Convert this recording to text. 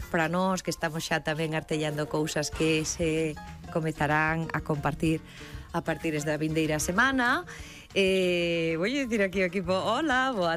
para nós, que estamos xa tamén artellando cousas que se comezarán a compartir a partir da vindeira semana. Vou dicir aquí ao equipo, hola, boa